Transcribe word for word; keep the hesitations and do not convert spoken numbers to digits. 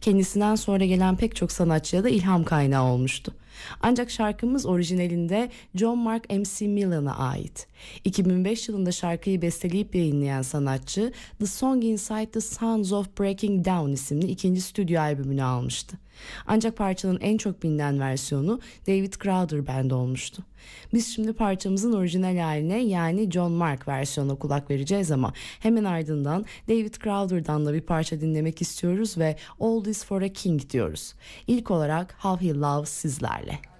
kendisinden sonra gelen pek çok sanatçıya da ilham kaynağı olmuştu. Ancak şarkımız orijinalinde John Mark M C Millan'a ait. iki bin beş yılında şarkıyı besteleyip yayınlayan sanatçı The Song Inside the Sounds of Breaking Down isimli ikinci stüdyo albümünü almıştı. Ancak parçanın en çok bilinen versiyonu David Crowder Band olmuştu. Biz şimdi parçamızın orijinal haline, yani John Mark versiyonuna kulak vereceğiz ama hemen ardından David Crowder'dan da bir parça dinlemek istiyoruz ve All This For A King diyoruz. İlk olarak How He Loves sizlerle.